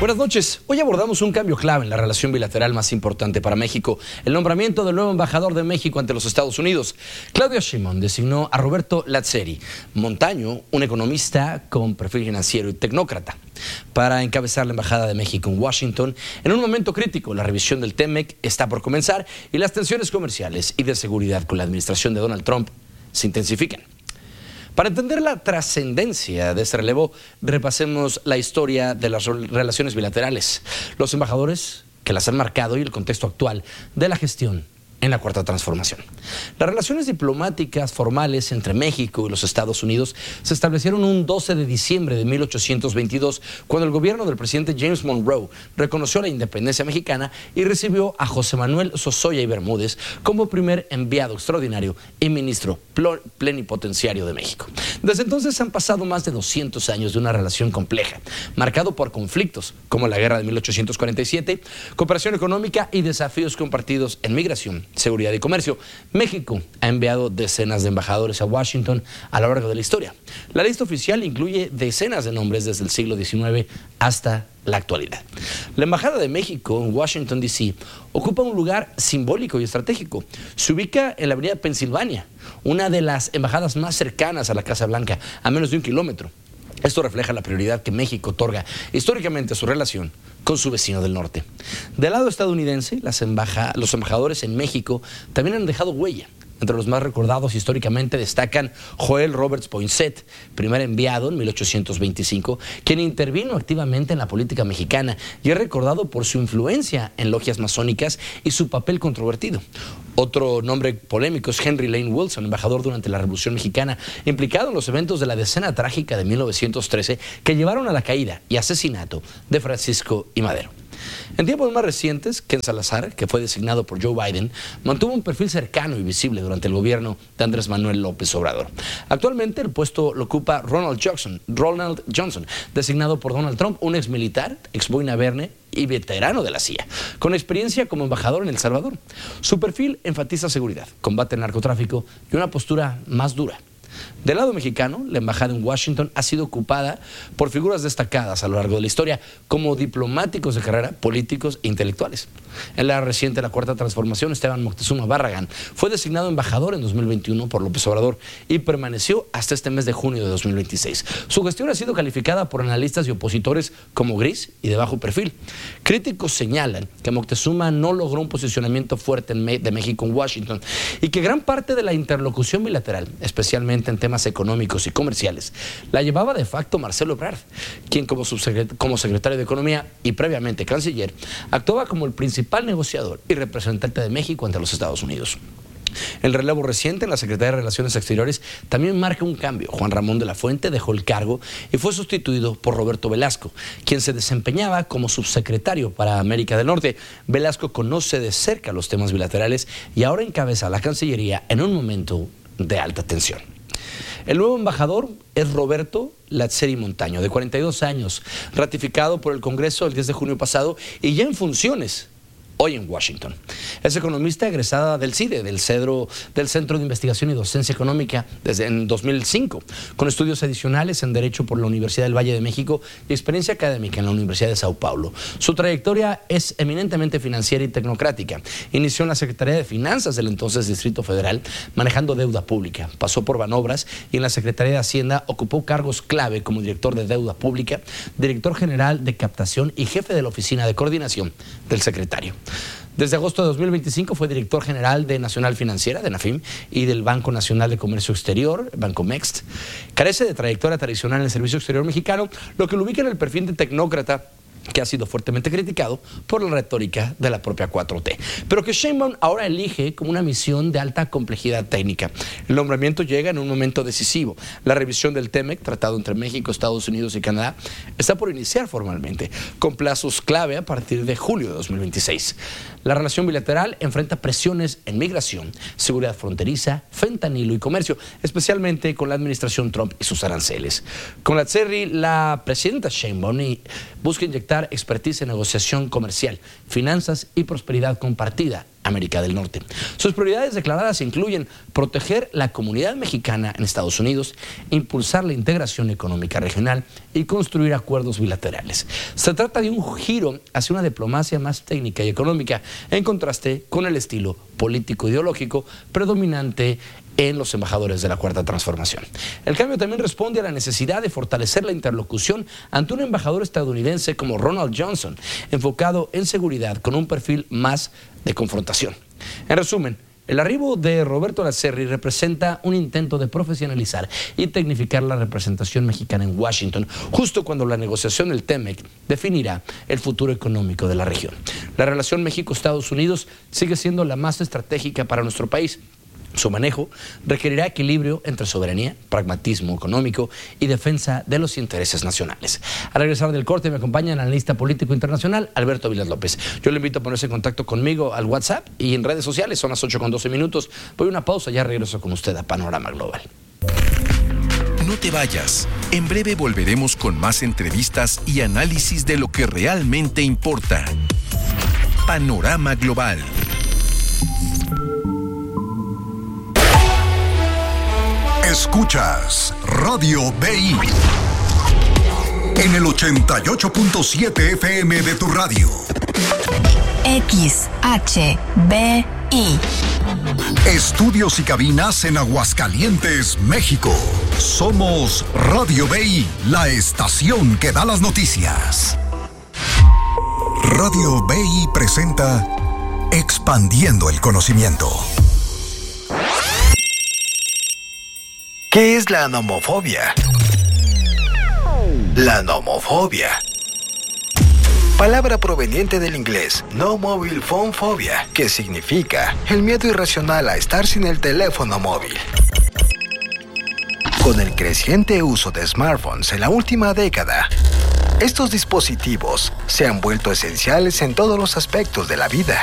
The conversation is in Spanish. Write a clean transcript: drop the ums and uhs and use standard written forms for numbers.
Buenas noches. Hoy abordamos un cambio clave en la relación bilateral más importante para México, el nombramiento del nuevo embajador de México ante los Estados Unidos. Claudia Sheinbaum designó a Roberto Lazzeri Montaño, un economista con perfil financiero y tecnócrata, para encabezar la Embajada de México en Washington. En un momento crítico, la revisión del TEMEC está por comenzar y las tensiones comerciales y de seguridad con la administración de Donald Trump se intensifican. Para entender la trascendencia de este relevo, repasemos la historia de las relaciones bilaterales, los embajadores que las han marcado y el contexto actual de la gestión en la Cuarta Transformación. Las relaciones diplomáticas formales entre México y los Estados Unidos se establecieron un 12 de diciembre de 1822, cuando el gobierno del presidente James Monroe reconoció la independencia mexicana y recibió a José Manuel Sosoya y Bermúdez como primer enviado extraordinario y ministro plenipotenciario de México. Desde entonces han pasado más de 200 años de una relación compleja, marcado por conflictos como la guerra de 1847, cooperación económica y desafíos compartidos en migración, seguridad y comercio. México ha enviado decenas de embajadores a Washington a lo largo de la historia. La lista oficial incluye decenas de nombres desde el siglo XIX hasta la actualidad. La Embajada de México en Washington, D.C. ocupa un lugar simbólico y estratégico. Se ubica en la avenida Pensilvania, una de las embajadas más cercanas a la Casa Blanca, a menos de 1 kilómetro. Esto refleja la prioridad que México otorga históricamente a su relación con su vecino del norte. Del lado estadounidense, los embajadores en México también han dejado huella. Entre los más recordados históricamente destacan Joel Roberts Poinsett, primer enviado en 1825, quien intervino activamente en la política mexicana y es recordado por su influencia en logias masónicas y su papel controvertido. Otro nombre polémico es Henry Lane Wilson, embajador durante la Revolución Mexicana, implicado en los eventos de la Decena Trágica de 1913 que llevaron a la caída y asesinato de Francisco I. Madero. En tiempos más recientes, Ken Salazar, que fue designado por Joe Biden, mantuvo un perfil cercano y visible durante el gobierno de Andrés Manuel López Obrador. Actualmente el puesto lo ocupa Ronald Johnson, designado por Donald Trump, un exmilitar, ex boina Verne y veterano de la CIA, con experiencia como embajador en El Salvador. Su perfil enfatiza seguridad, combate al narcotráfico y una postura más dura. Del lado mexicano, la embajada en Washington ha sido ocupada por figuras destacadas a lo largo de la historia, como diplomáticos de carrera, políticos e intelectuales. En la reciente La Cuarta Transformación, Esteban Moctezuma Barragán fue designado embajador en 2021 por López Obrador y permaneció hasta este mes de junio de 2026. Su gestión ha sido calificada por analistas y opositores como gris y de bajo perfil. Críticos señalan que Moctezuma no logró un posicionamiento fuerte de México en Washington y que gran parte de la interlocución bilateral, especialmente en temas económicos y comerciales, la llevaba de facto Marcelo Ebrard, quien como secretario de Economía y previamente canciller, actuaba como el principal negociador y representante de México ante los Estados Unidos. El relevo reciente en la Secretaría de Relaciones Exteriores también marca un cambio. Juan Ramón de la Fuente dejó el cargo y fue sustituido por Roberto Velasco, quien se desempeñaba como subsecretario para América del Norte. Velasco conoce de cerca los temas bilaterales y ahora encabeza la Cancillería en un momento de alta tensión. El nuevo embajador es Roberto Lazzeri Montaño, de 42 años, ratificado por el Congreso el 10 de junio pasado y ya en funciones hoy en Washington. Es economista egresada del CIDE, del Centro de Investigación y Docencia Económica, desde en 2005, con estudios adicionales en Derecho por la Universidad del Valle de México y experiencia académica en la Universidad de Sao Paulo. Su trayectoria es eminentemente financiera y tecnocrática. Inició en la Secretaría de Finanzas del entonces Distrito Federal, manejando deuda pública. Pasó por Banobras y en la Secretaría de Hacienda ocupó cargos clave como director de deuda pública, director general de captación y jefe de la Oficina de Coordinación del Secretario. Desde agosto de 2025 fue director general de Nacional Financiera, de NAFIM, y del Banco Nacional de Comercio Exterior, Banco Mext. Carece de trayectoria tradicional en el servicio exterior mexicano, lo que lo ubica en el perfil de tecnócrata que ha sido fuertemente criticado por la retórica de la propia 4T, pero que Sheinbaum ahora elige como una misión de alta complejidad técnica. El nombramiento llega en un momento decisivo. La revisión del TEMEC, tratado entre México, Estados Unidos y Canadá, está por iniciar formalmente, con plazos clave a partir de julio de 2026. La relación bilateral enfrenta presiones en migración, seguridad fronteriza, fentanilo y comercio, especialmente con la administración Trump y sus aranceles. Con Lazzeri, la presidenta Sheinbaum busca inyectar expertise en negociación comercial, finanzas y prosperidad compartida América del Norte. Sus prioridades declaradas incluyen proteger la comunidad mexicana en Estados Unidos, impulsar la integración económica regional y construir acuerdos bilaterales. Se trata de un giro hacia una diplomacia más técnica y económica, en contraste con el estilo político-ideológico predominante en los embajadores de la Cuarta Transformación. El cambio también responde a la necesidad de fortalecer la interlocución ante un embajador estadounidense como Ronald Johnson, enfocado en seguridad con un perfil más de confrontación. En resumen, el arribo de Roberto Lacerri representa un intento de profesionalizar y tecnificar la representación mexicana en Washington, justo cuando la negociación del TEMEC definirá el futuro económico de la región. La relación México-Estados Unidos sigue siendo la más estratégica para nuestro país. Su manejo requerirá equilibrio entre soberanía, pragmatismo económico y defensa de los intereses nacionales. Al regresar del corte me acompaña el analista político internacional Alberto Vilas López. Yo le invito a ponerse en contacto conmigo al WhatsApp y en redes sociales. Son las 8:12. Voy a una pausa, ya regreso con usted a Panorama Global. No te vayas. En breve volveremos con más entrevistas y análisis de lo que realmente importa. Panorama Global. Escuchas Radio BI en el 88.7 FM de tu radio. XHBI. Estudios y cabinas en Aguascalientes, México. Somos Radio BI, la estación que da las noticias. Radio BI presenta Expandiendo el Conocimiento. ¿Qué es la nomofobia? La nomofobia. Palabra proveniente del inglés No Mobile Phone Phobia, que significa el miedo irracional a estar sin el teléfono móvil. Con el creciente uso de smartphones en la última década, estos dispositivos se han vuelto esenciales en todos los aspectos de la vida.